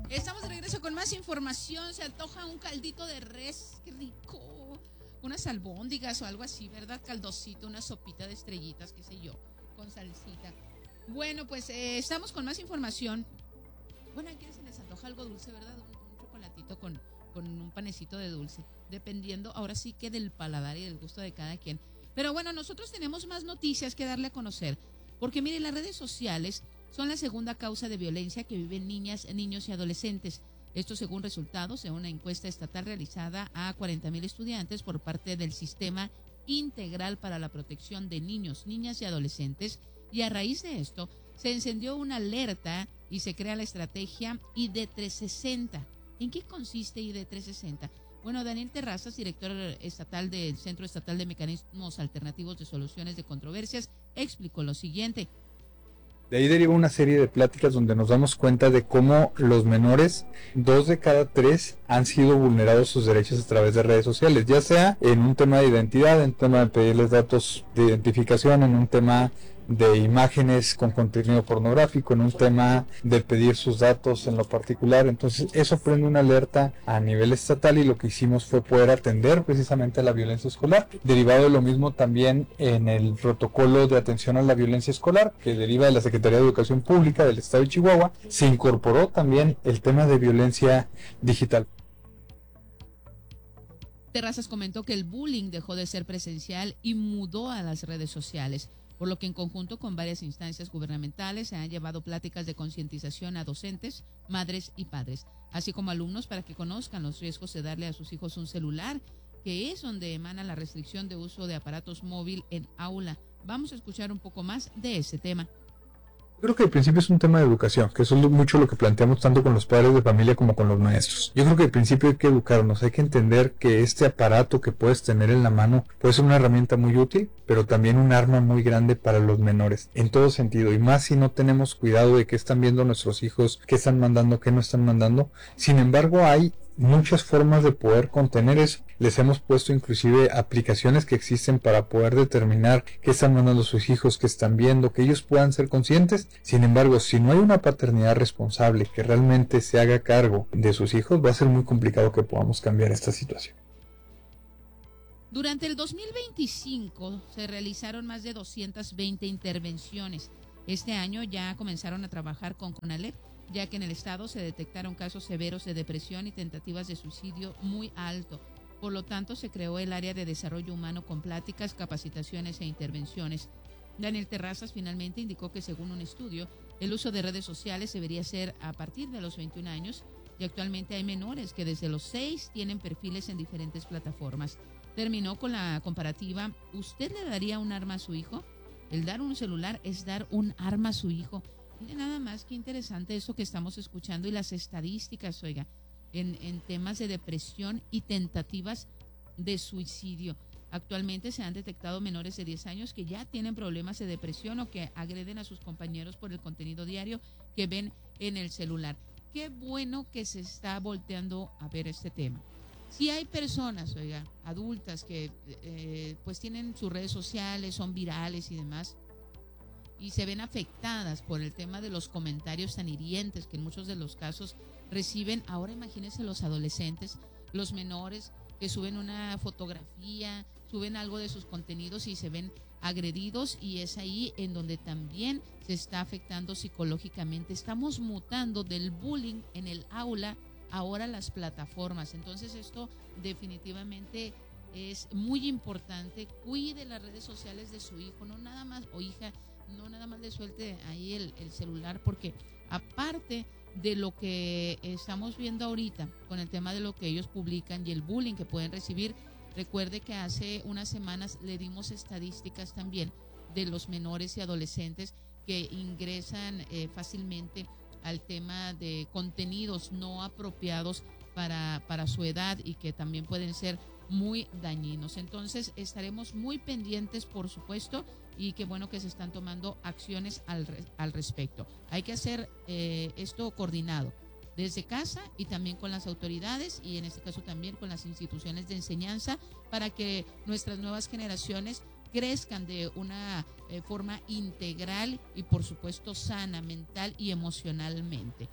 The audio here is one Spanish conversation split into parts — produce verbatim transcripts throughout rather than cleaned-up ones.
Estamos de regreso con más información. Se antoja un caldito de res, qué rico. Unas albóndigas o algo así, ¿verdad? Caldosito, una sopita de estrellitas, qué sé yo, con salsita. Bueno, pues eh, estamos con más información. Bueno, ¿a quién se les antoja algo dulce, verdad? Un, un chocolatito con, con un panecito de dulce, dependiendo ahora sí que del paladar y del gusto de cada quien. Pero bueno, nosotros tenemos más noticias que darle a conocer, porque mire, las redes sociales son la segunda causa de violencia que viven niñas, niños y adolescentes. Esto según resultados de una encuesta estatal realizada a cuarenta mil estudiantes por parte del Sistema Integral para la Protección de Niños, Niñas y Adolescentes. Y a raíz de esto, se encendió una alerta y se crea la estrategia I D trescientos sesenta. ¿En qué consiste I D trescientos sesenta? Bueno, Daniel Terrazas, director estatal del Centro Estatal de Mecanismos Alternativos de Soluciones de Controversias, explicó lo siguiente. De ahí deriva una serie de pláticas donde nos damos cuenta de cómo los menores, dos de cada tres, han sido vulnerados sus derechos a través de redes sociales, ya sea en un tema de identidad, en un tema de pedirles datos de identificación, en un tema de imágenes con contenido pornográfico, en un tema de pedir sus datos en lo particular. Entonces eso prende una alerta a nivel estatal y lo que hicimos fue poder atender precisamente a la violencia escolar. Derivado de lo mismo también en el protocolo de atención a la violencia escolar que deriva de la Secretaría de Educación Pública del Estado de Chihuahua, se incorporó también el tema de violencia digital. Terrazas comentó que el bullying dejó de ser presencial y mudó a las redes sociales, por lo que en conjunto con varias instancias gubernamentales se han llevado pláticas de concientización a docentes, madres y padres, así como alumnos para que conozcan los riesgos de darle a sus hijos un celular, que es donde emana la restricción de uso de aparatos móvil en aula. Vamos a escuchar un poco más de ese tema. Creo que al principio es un tema de educación, que eso es mucho lo que planteamos tanto con los padres de familia como con los maestros. Yo creo que al principio hay que educarnos, hay que entender que este aparato que puedes tener en la mano puede ser una herramienta muy útil, pero también un arma muy grande para los menores, en todo sentido, y más si no tenemos cuidado de qué están viendo nuestros hijos, qué están mandando, qué no están mandando. Sin embargo, hay muchas formas de poder contener eso. Les hemos puesto inclusive aplicaciones que existen para poder determinar qué están mandando sus hijos, qué están viendo, que ellos puedan ser conscientes. Sin embargo, si no hay una paternidad responsable que realmente se haga cargo de sus hijos, va a ser muy complicado que podamos cambiar esta situación. Durante el dos mil veinticinco se realizaron más de doscientas veinte intervenciones. Este año ya comenzaron a trabajar con CONALEP, ya que en el estado se detectaron casos severos de depresión y tentativas de suicidio muy alto. Por lo tanto, se creó el área de desarrollo humano con pláticas, capacitaciones e intervenciones. Daniel Terrazas finalmente indicó que según un estudio, el uso de redes sociales debería ser a partir de los veintiún años y actualmente hay menores que desde los seis tienen perfiles en diferentes plataformas. Terminó con la comparativa, ¿usted le daría un arma a su hijo? El dar un celular es dar un arma a su hijo. Mire nada más qué interesante eso que estamos escuchando y las estadísticas, oiga, en, en temas de depresión y tentativas de suicidio. Actualmente se han detectado menores de diez años que ya tienen problemas de depresión o que agreden a sus compañeros por el contenido diario que ven en el celular. Qué bueno que se está volteando a ver este tema. Si hay personas, oiga, adultas que eh, pues tienen sus redes sociales, son virales y demás, y se ven afectadas por el tema de los comentarios tan hirientes que en muchos de los casos reciben. Ahora imagínense los adolescentes, los menores que suben una fotografía, suben algo de sus contenidos y se ven agredidos, y es ahí en donde también se está afectando psicológicamente. Estamos mutando del bullying en el aula ahora las plataformas. Entonces esto definitivamente es muy importante. Cuide las redes sociales de su hijo, no nada más, o hija, no nada más le suelte ahí el, el celular, porque aparte de lo que estamos viendo ahorita con el tema de lo que ellos publican y el bullying que pueden recibir, recuerde que hace unas semanas le dimos estadísticas también de los menores y adolescentes que ingresan eh, fácilmente al tema de contenidos no apropiados para, para su edad y que también pueden ser muy dañinos. Entonces estaremos muy pendientes, por supuesto, y qué bueno que se están tomando acciones al, al respecto. Hay que hacer eh, esto coordinado desde casa y también con las autoridades, y en este caso también con las instituciones de enseñanza, para que nuestras nuevas generaciones crezcan de una eh, forma integral y por supuesto sana, mental y emocionalmente.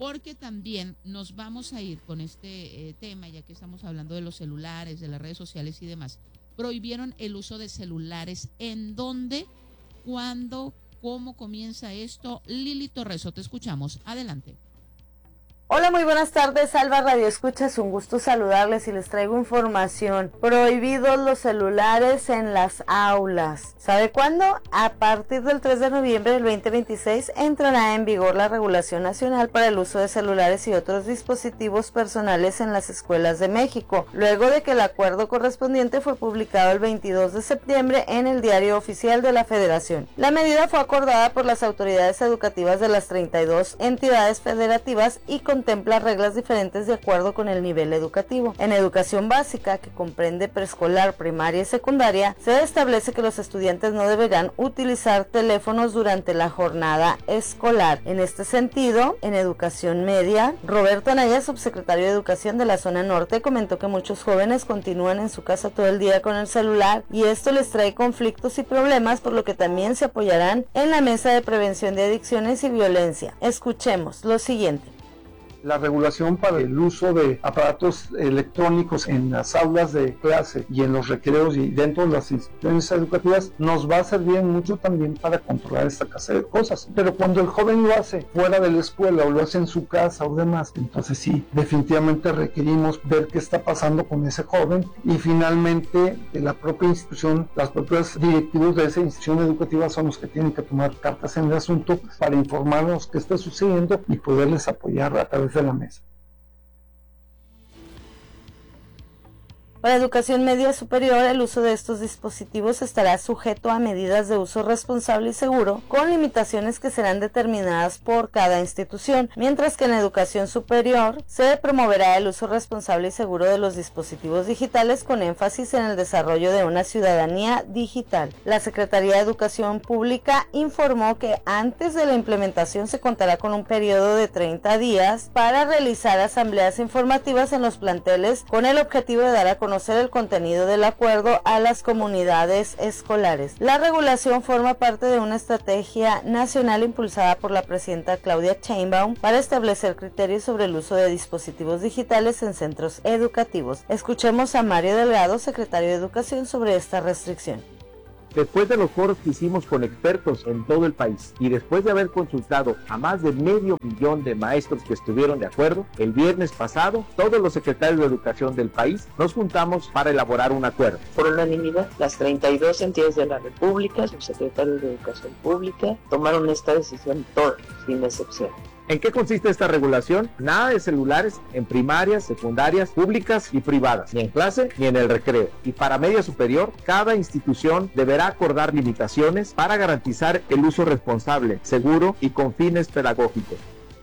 porque también nos vamos a ir con este eh, tema, ya que estamos hablando de los celulares, de las redes sociales y demás. Prohibieron el uso de celulares. ¿En dónde? ¿Cuándo? ¿Cómo comienza esto? Lili Torreso, te escuchamos. Adelante. Hola, muy buenas tardes, Alba Radio Escuchas, un gusto saludarles y les traigo información. Prohibidos los celulares en las aulas. ¿Sabe cuándo? A partir del tres de noviembre del veinte veintiséis entrará en vigor la regulación nacional para el uso de celulares y otros dispositivos personales en las escuelas de México, luego de que el acuerdo correspondiente fue publicado el veintidós de septiembre en el Diario Oficial de la Federación. La medida fue acordada por las autoridades educativas de las treinta y dos entidades federativas y con contempla reglas diferentes de acuerdo con el nivel educativo. En educación básica, que comprende preescolar, primaria y secundaria, se establece que los estudiantes no deberán utilizar teléfonos durante la jornada escolar. En este sentido, en educación media, Roberto Anaya, subsecretario de Educación de la zona norte, comentó que muchos jóvenes continúan en su casa todo el día con el celular y esto les trae conflictos y problemas, por lo que también se apoyarán en la mesa de prevención de adicciones y violencia. Escuchemos lo siguiente. La regulación para el uso de aparatos electrónicos en las aulas de clase y en los recreos y dentro de las instituciones educativas nos va a servir mucho también para controlar esta clase de cosas. Pero cuando el joven lo hace fuera de la escuela o lo hace en su casa o demás, entonces sí, definitivamente requerimos ver qué está pasando con ese joven y finalmente de la propia institución, las propias directivos de esa institución educativa son los que tienen que tomar cartas en el asunto para informarnos qué está sucediendo y poderles apoyar a través de la mesa. Para educación media superior, el uso de estos dispositivos estará sujeto a medidas de uso responsable y seguro, con limitaciones que serán determinadas por cada institución, mientras que en educación superior se promoverá el uso responsable y seguro de los dispositivos digitales con énfasis en el desarrollo de una ciudadanía digital. La Secretaría de Educación Pública informó que antes de la implementación se contará con un periodo de treinta días para realizar asambleas informativas en los planteles con el objetivo de dar a conocer conocer el contenido del acuerdo a las comunidades escolares. La regulación forma parte de una estrategia nacional impulsada por la presidenta Claudia Sheinbaum para establecer criterios sobre el uso de dispositivos digitales en centros educativos. Escuchemos a Mario Delgado, secretario de Educación, sobre esta restricción. Después de los foros que hicimos con expertos en todo el país y después de haber consultado a más de medio millón de maestros que estuvieron de acuerdo, el viernes pasado todos los secretarios de educación del país nos juntamos para elaborar un acuerdo. Por unanimidad, las treinta y dos entidades de la República, subsecretarios de Educación Pública, tomaron esta decisión todos, sin excepción. ¿En qué consiste esta regulación? Nada de celulares en primarias, secundarias, públicas y privadas, ni en clase ni en el recreo. Y para media superior, cada institución deberá acordar limitaciones para garantizar el uso responsable, seguro y con fines pedagógicos.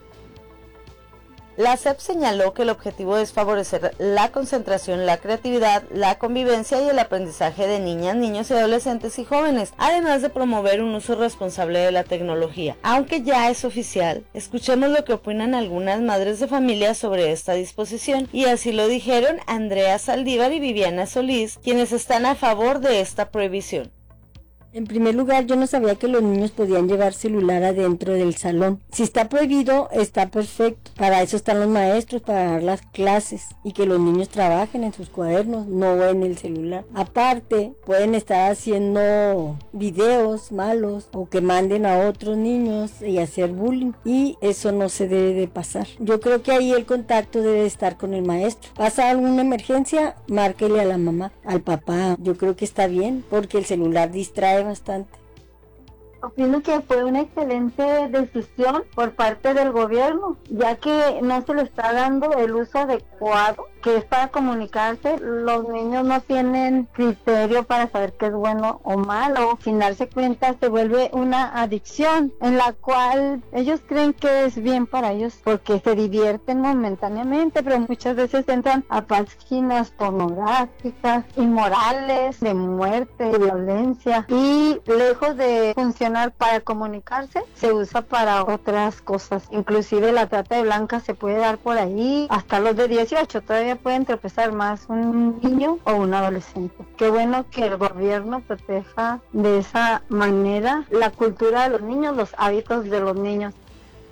La S E P señaló que el objetivo es favorecer la concentración, la creatividad, la convivencia y el aprendizaje de niñas, niños y adolescentes y jóvenes, además de promover un uso responsable de la tecnología. Aunque ya es oficial, escuchemos lo que opinan algunas madres de familia sobre esta disposición, y así lo dijeron Andrea Saldívar y Viviana Solís, quienes están a favor de esta prohibición. En primer lugar, yo no sabía que los niños podían llevar celular adentro del salón. Si está prohibido, está perfecto. Para eso están los maestros, para dar las clases y que los niños trabajen en sus cuadernos, no en el celular. Aparte, pueden estar haciendo videos malos o que manden a otros niños y hacer bullying, y eso no se debe de pasar. Yo creo que ahí el contacto debe estar con el maestro. ¿Pasa alguna emergencia? Márquele a la mamá, al papá. Yo creo que está bien, porque el celular distrae bastante. Opino que fue una excelente decisión por parte del gobierno, ya que no se le está dando el uso adecuado, que es para comunicarse. Los niños no tienen criterio para saber qué es bueno o malo. Sin darse cuenta, se vuelve una adicción en la cual ellos creen que es bien para ellos porque se divierten momentáneamente, pero muchas veces entran a páginas pornográficas, inmorales, de muerte, de violencia, y lejos de funcionar para comunicarse, se usa para otras cosas. Inclusive la trata de blancas se puede dar por ahí. Hasta los de dieciocho todavía pueden tropezar más un niño o un adolescente. Qué bueno que el gobierno proteja de esa manera la cultura de los niños, los hábitos de los niños.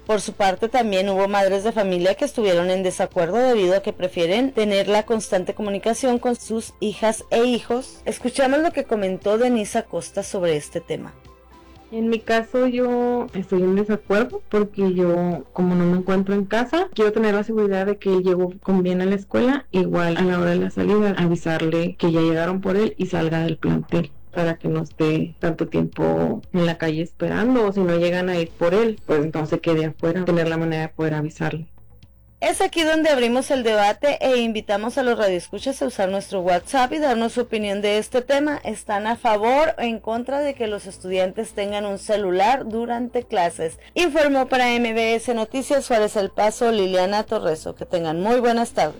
Por su parte, también hubo madres de familia que estuvieron en desacuerdo debido a que prefieren tener la constante comunicación con sus hijas e hijos. Escuchamos lo que comentó Denise Acosta sobre este tema. En mi caso yo estoy en desacuerdo porque yo, como no me encuentro en casa, quiero tener la seguridad de que llego con bien a la escuela, igual a la hora de la salida avisarle que ya llegaron por él y salga del plantel, para que no esté tanto tiempo en la calle esperando, o si no llegan a ir por él, pues entonces quede afuera, tener la manera de poder avisarle. Es aquí donde abrimos el debate e invitamos a los radioescuchas a usar nuestro WhatsApp y darnos su opinión de este tema. ¿Están a favor o en contra de que los estudiantes tengan un celular durante clases? Informó para M B S Noticias Juárez El Paso, Liliana Torreso. Que tengan muy buenas tardes.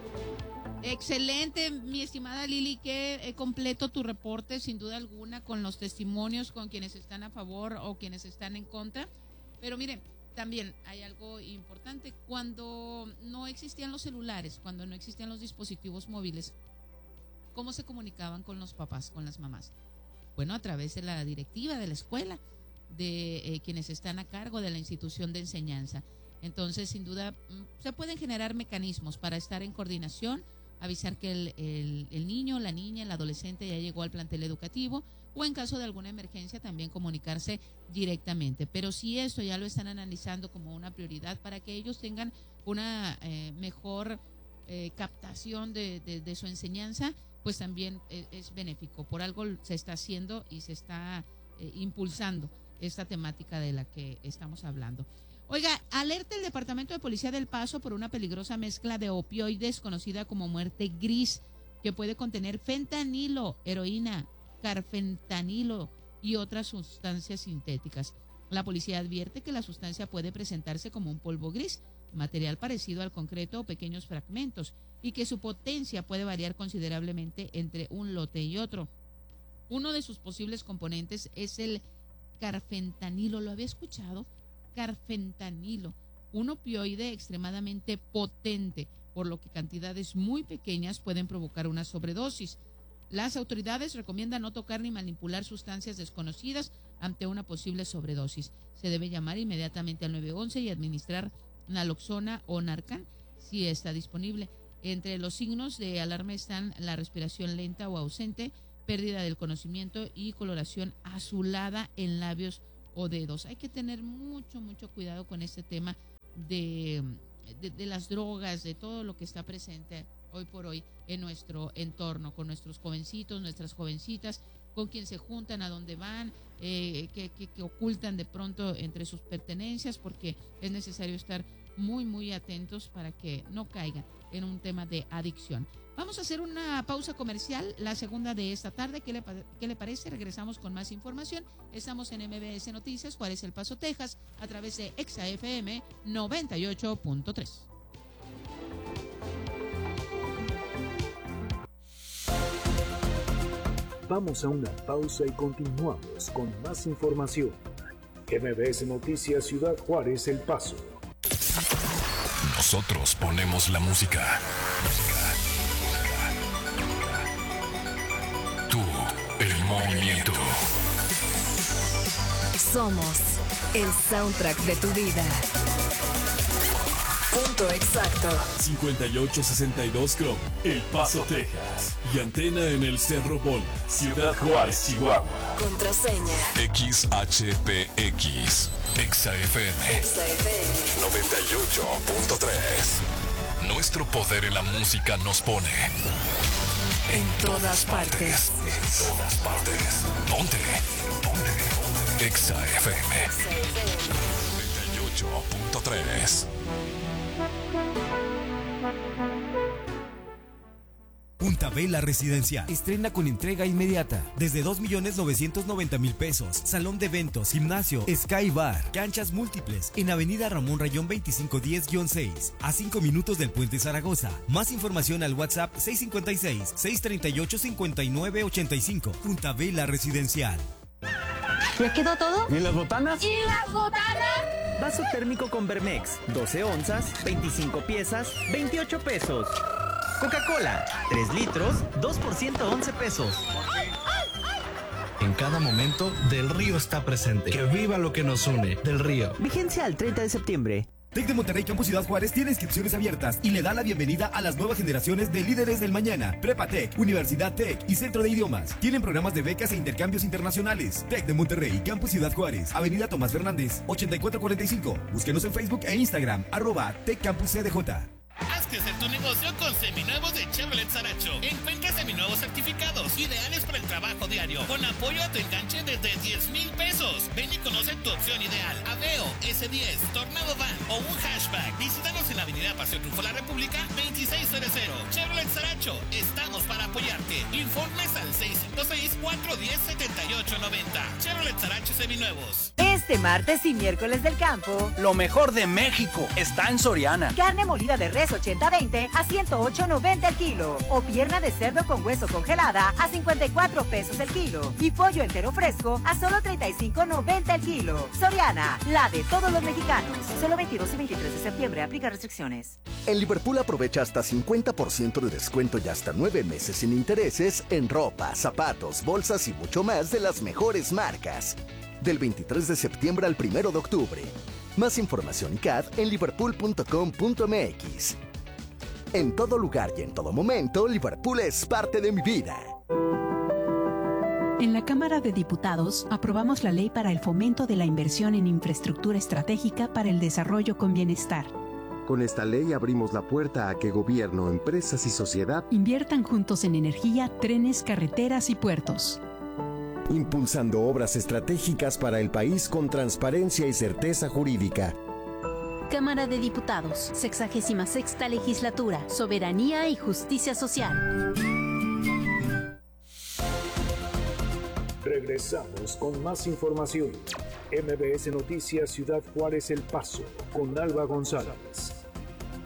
Excelente, mi estimada Lili, que eh, completo tu reporte, sin duda alguna, con los testimonios, con quienes están a favor o quienes están en contra. Pero miren, también hay algo importante. Cuando no existían los celulares, cuando no existían los dispositivos móviles, ¿cómo se comunicaban con los papás, con las mamás? Bueno, a través de la directiva de la escuela, de eh, quienes están a cargo de la institución de enseñanza. Entonces, sin duda, se pueden generar mecanismos para estar en coordinación, avisar que el, el, el niño, la niña, el adolescente ya llegó al plantel educativo, o en caso de alguna emergencia también comunicarse directamente. Pero si esto ya lo están analizando como una prioridad para que ellos tengan una eh, mejor eh, captación de, de, de su enseñanza, pues también es, es benéfico. Por algo se está haciendo y se está eh, impulsando esta temática de la que estamos hablando. Oiga, alerta el Departamento de Policía del Paso por una peligrosa mezcla de opioides conocida como muerte gris, que puede contener fentanilo, heroína, carfentanilo y otras sustancias sintéticas. La policía advierte que la sustancia puede presentarse como un polvo gris, material parecido al concreto o pequeños fragmentos, y que su potencia puede variar considerablemente entre un lote y otro. Uno de sus posibles componentes es el carfentanilo. ¿Lo había escuchado? Carfentanilo, un opioide extremadamente potente, por lo que cantidades muy pequeñas pueden provocar una sobredosis. Las autoridades recomiendan no tocar ni manipular sustancias desconocidas ante una posible sobredosis. Se debe llamar inmediatamente al nueve once y administrar naloxona o Narcan si está disponible. Entre los signos de alarma están la respiración lenta o ausente, pérdida del conocimiento y coloración azulada en labios o dedos. Hay que tener mucho, mucho cuidado con este tema de, de, de las drogas, de todo lo que está presente hoy por hoy en nuestro entorno, con nuestros jovencitos, nuestras jovencitas, con quien se juntan, a dónde van, eh, que, que, que ocultan de pronto entre sus pertenencias, porque es necesario estar muy, muy atentos para que no caigan en un tema de adicción. Vamos a hacer una pausa comercial, la segunda de esta tarde. ¿Qué le, qué le parece? Regresamos con más información. Estamos en M B S Noticias, Juárez El Paso, Texas, a través de Exa F M noventa y ocho punto tres. Vamos a una pausa y continuamos con más información. M B S Noticias, Ciudad Juárez, El Paso. Nosotros ponemos la música. Tú, el movimiento. Somos el soundtrack de tu vida. Punto exacto. cincuenta y ocho sesenta y dos Chrome, El Paso, Texas. Y antena en el Cerro Bola, Ciudad Juárez, Chihuahua. Contraseña X H P X. Exa F M. Exa F M noventa y ocho punto tres. Nuestro poder en la música nos pone en todas partes. En todas partes. Ponte. Ponte. Exa F M noventa y ocho punto tres. Punta Vela Residencial. Estrena con entrega inmediata. Desde dos millones novecientos noventa mil pesos. Salón de eventos, gimnasio, Sky Bar, canchas múltiples. En Avenida Ramón Rayón veinticinco diez seis. A cinco minutos del Puente Zaragoza. Más información al WhatsApp seis cinco seis, seis tres ocho, cinco nueve ocho cinco. Punta Vela Residencial. ¿Ya quedó todo? ¿Y las botanas? ¿Y las botanas? Vaso térmico con Vermex. doce onzas, veinticinco piezas, veintiocho pesos. Coca-Cola, tres litros, dos por ciento once pesos. En cada momento, Del Río está presente. Que viva lo que nos une. Del Río. Vigencia al treinta de septiembre. TEC de Monterrey Campus Ciudad Juárez tiene inscripciones abiertas y le da la bienvenida a las nuevas generaciones de líderes del mañana. Prepa Tech, Universidad Tech y Centro de Idiomas. Tienen programas de becas e intercambios internacionales. TEC de Monterrey Campus Ciudad Juárez, Avenida Tomás Fernández, ochenta y cuatro cuarenta y cinco. Búsquenos en Facebook e Instagram, arroba Tech Campus C D J. Haz crecer tu negocio con seminuevos de Chevrolet Saracho. Encuentra seminuevos certificados, ideales para el trabajo diario, con apoyo a tu enganche desde diez mil pesos. Ven y conoce tu opción ideal. Aveo, ese diez, Tornado Van o un hatchback. Visítanos en la avenida Paseo Triunfo La República, veintiséis cero cero. Chevrolet Saracho, estamos para apoyarte. Informes al seis cinco seis, cuatro uno cero, siete ocho nueve cero. Chevrolet Saracho Seminuevos. Este martes y miércoles del campo, lo mejor de México está en Soriana. Carne molida de res ochenta veinte a ciento ocho noventa el kilo. O pierna de cerdo con hueso congelada a cincuenta y cuatro pesos el kilo. Y pollo entero fresco a solo treinta y cinco noventa el kilo. Soriana, la de todos los mexicanos. Solo veintidós y veintitrés de septiembre. Aplica restricciones. En Liverpool aprovecha hasta cincuenta por ciento de descuento y hasta nueve meses sin intereses en ropa, zapatos, bolsas y mucho más de las mejores marcas. Del veintitrés de septiembre al primero de octubre. Más información y C A D en liverpool punto com punto m x. En todo lugar y en todo momento, Liverpool es parte de mi vida. En la Cámara de Diputados aprobamos la ley para el fomento de la inversión en infraestructura estratégica para el desarrollo con bienestar. Con esta ley abrimos la puerta a que gobierno, empresas y sociedad inviertan juntos en energía, trenes, carreteras y puertos. Impulsando obras estratégicas para el país con transparencia y certeza jurídica. Cámara de Diputados, sexagésima sexta legislatura, soberanía y justicia social. Regresamos con más información. M B S Noticias Ciudad Juárez El Paso, con Alba González.